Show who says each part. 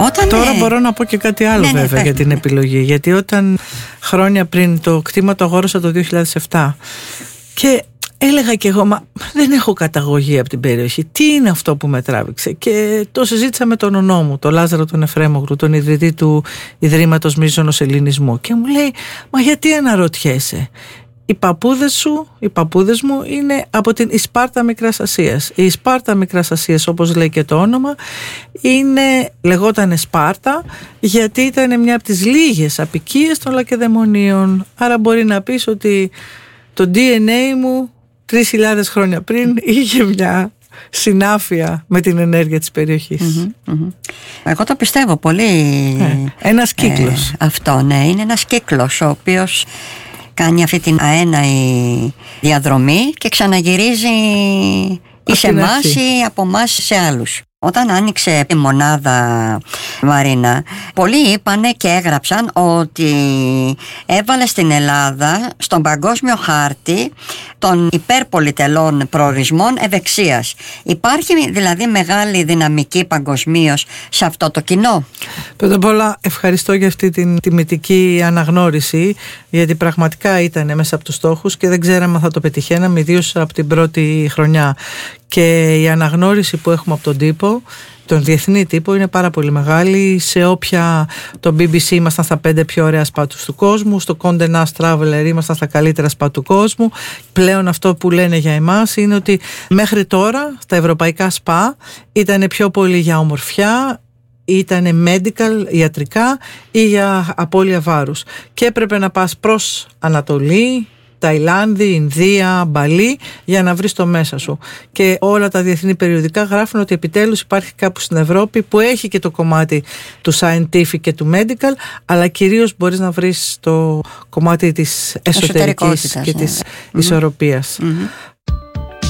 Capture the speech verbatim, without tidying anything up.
Speaker 1: Όταν,
Speaker 2: Τώρα
Speaker 1: ε...
Speaker 2: μπορώ να πω και κάτι άλλο, ναι, βέβαια, ναι, για την επιλογή. Γιατί όταν χρόνια πριν το κτήμα το αγόρασα το δύο χιλιάδες επτά και έλεγα και εγώ, μα δεν έχω καταγωγή από την περιοχή. Τι είναι αυτό που με τράβηξε? Και το συζήτησα με τον ονό μου, τον Λάζαρο τον Εφρέμογλου, τον ιδρυτή του Ιδρύματος Μίζωνος Ελληνισμού. Και μου λέει, μα γιατί αναρωτιέσαι? Οι παππούδες σου, οι παππούδες μου είναι από την Ισπάρτα Μικράς Ασίας. Η Ισπάρτα Μικράς Ασίας, όπως λέει και το όνομα, είναι, λεγόταν Σπάρτα γιατί ήταν μια από τις λίγες αποικίες των Λακεδαιμονίων. Άρα μπορεί να πεις ότι το ντι εν έι μου τρεις χιλιάδες χρόνια πριν είχε μια συνάφεια με την ενέργεια της περιοχής.
Speaker 1: Mm-hmm, mm-hmm. Εγώ το πιστεύω πολύ.
Speaker 2: Ε, ένας κύκλος.
Speaker 1: Ε, αυτό, ναι, είναι ένας κύκλος ο οποίος κάνει αυτή την αέναη διαδρομή και ξαναγυρίζει ή σε εμάς ή από εμάς σε άλλους. Όταν άνοιξε η μονάδα, Μαρίνα, πολλοί είπανε και έγραψαν ότι έβαλε στην Ελλάδα στον παγκόσμιο χάρτη των υπερπολιτελών προορισμών ευεξίας. Υπάρχει δηλαδή μεγάλη δυναμική παγκοσμίως σε αυτό το κοινό?
Speaker 2: Πρώτα απ' όλα ευχαριστώ για αυτή την τιμητική αναγνώριση, γιατί πραγματικά ήταν μέσα από τους στόχους και δεν ξέραμε αν θα το πετυχαίναμε, ιδίως από την πρώτη χρονιά. Και η αναγνώριση που έχουμε από τον τύπο, τον διεθνή τύπο, είναι πάρα πολύ μεγάλη. Σε όποια, το μπι μπι σι ήμασταν στα πέντε πιο ωραία σπα του κόσμου, στο Condé Nast Traveler ήμασταν στα καλύτερα σπα του κόσμου. Πλέον αυτό που λένε για εμάς είναι ότι μέχρι τώρα στα ευρωπαϊκά σπα ήταν πιο πολύ για ομορφιά, ήταν medical, ιατρικά ή για απώλεια βάρους. Και έπρεπε να πας προς Ανατολή, Ταϊλάνδη, Ινδία, Μπαλί, για να βρεις το μέσα σου. Και όλα τα διεθνή περιοδικά γράφουν ότι επιτέλους υπάρχει κάπου στην Ευρώπη που έχει και το κομμάτι του scientific και του medical, αλλά κυρίως μπορείς να βρεις το κομμάτι της εσωτερικής και ναι, της mm-hmm. ισορροπίας. Mm-hmm.